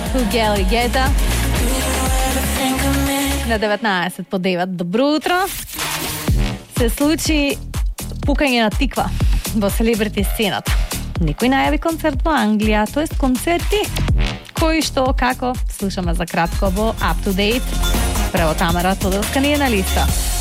Гели Гета. На 19 по 9. Добро утро. Се случи пукање на тиква во селебрити сцената. Некој најави концерт во Англија, тоест концерти кои што како слушаме за кратко во Up to Date. Право Тамара Тодорска ни е на листа.